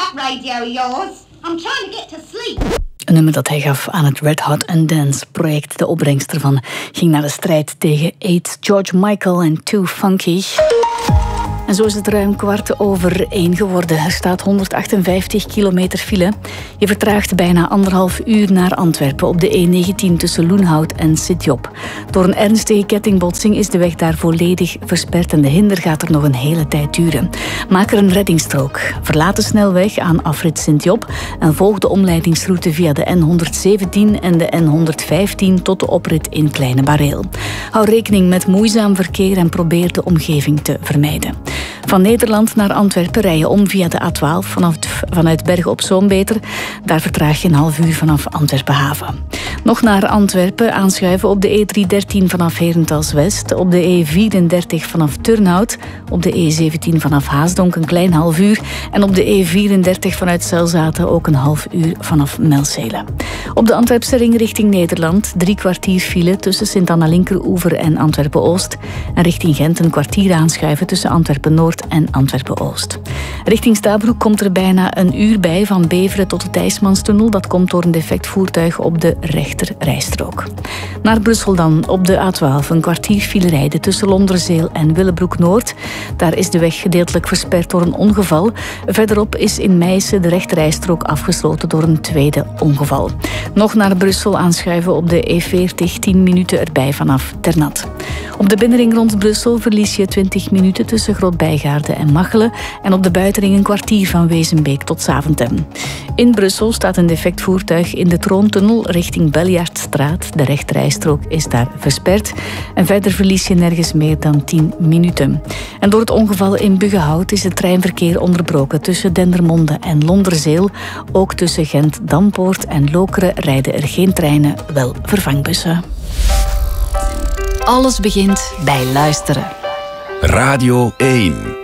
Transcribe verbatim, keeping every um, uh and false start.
that radio of yours. I'm trying to get to sleep. Een nummer dat hij gaf aan het Red Hot and Dance project. De opbrengst ervan ging naar de strijd tegen AIDS. George Michael en Too Funky. En zo is het ruim kwart over één geworden. Er staat honderdachtenvijftig kilometer file. Je vertraagt bijna anderhalf uur naar Antwerpen op de E negentien tussen Loenhout en Sint-Job. Door een ernstige kettingbotsing is de weg daar volledig versperd en de hinder gaat er nog een hele tijd duren. Maak er een reddingsstrook. Verlaat de snelweg aan afrit Sint-Job en volg de omleidingsroute via de N honderdzeventien en de N honderdvijftien tot de oprit in Kleine Bareel. Hou rekening met moeizaam verkeer en probeer de omgeving te vermijden. Van Nederland naar Antwerpen rij je om via de A twaalf vanaf, vanuit Bergen op Zoom beter. Daar vertraag je een half uur vanaf Antwerpen haven. Nog naar Antwerpen aanschuiven op de E driehonderddertien vanaf Herentals West, op de E vierendertig vanaf Turnhout, op de E zeventien vanaf Haasdonk een klein half uur en op de E vierendertig vanuit Zelzaten ook een half uur vanaf Melzele. Op de Antwerpse ring richting Nederland drie kwartier file tussen Sint-Anna-Linkeroever en Antwerpen-Oost en richting Gent een kwartier aanschuiven tussen Antwerpen-Noord en Antwerpen-Oost. Richting Stabroek komt er bijna een uur bij van Beveren tot de Thijsmanstunnel. Dat komt door een defect voertuig op de rechter rijstrook. Naar Brussel dan op de A twaalf een kwartier file rijden tussen Londerzeel en Willebroek-Noord. Daar is de weg gedeeltelijk versperd door een ongeval. Verderop is in Meissen de rechterrijstrook afgesloten door een tweede ongeval. Nog naar Brussel aanschuiven op de E veertig, tien minuten erbij vanaf Ternat. Op de binnenring rond Brussel verlies je twintig minuten tussen Groot-Bijgaarden en Machelen en op de buitenring een kwartier van Wezenbeek tot Zaventem. In Brussel staat een defect voertuig in de Troontunnel richting Beljaardstraat. De rechterrijstrook is daar versperd en verder verlies je nergens meer dan tien minuten. En door het ongeval in Buggenhout is het treinverkeer onderbroken tussen Dendermonde en Londerzeel. Ook tussen Gent-Dampoort en Lokeren rijden er geen treinen, wel vervangbussen. Alles begint bij luisteren. Radio één.